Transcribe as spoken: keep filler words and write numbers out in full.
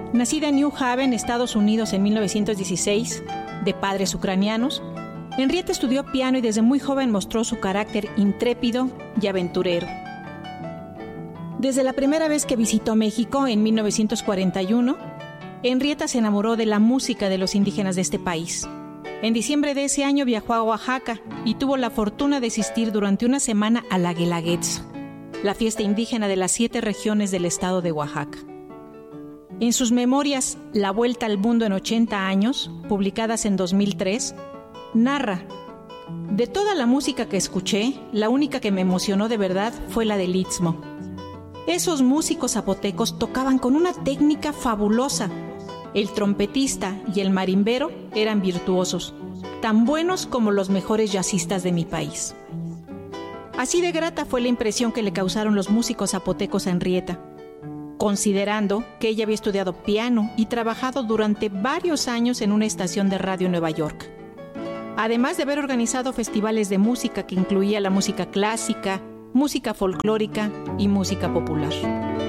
Nacida en New Haven, Estados Unidos, en mil novecientos dieciséis, de padres ucranianos, Henrietta estudió piano y desde muy joven mostró su carácter intrépido y aventurero. Desde la primera vez que visitó México, en mil novecientos cuarenta y uno, Henrietta se enamoró de la música de los indígenas de este país. En diciembre de ese año viajó a Oaxaca y tuvo la fortuna de asistir durante una semana a la Guelaguetza, la fiesta indígena de las siete regiones del estado de Oaxaca. En sus memorias La Vuelta al Mundo en ochenta años, publicadas en dos mil tres, narra: de toda la música que escuché, la única que me emocionó de verdad fue la del Istmo. Esos músicos zapotecos tocaban con una técnica fabulosa. El trompetista y el marimbero eran virtuosos, tan buenos como los mejores jazzistas de mi país. Así de grata fue la impresión que le causaron los músicos zapotecos a Henrietta, considerando que ella había estudiado piano y trabajado durante varios años en una estación de radio en Nueva York. Además de haber organizado festivales de música que incluía la música clásica, música folclórica y música popular.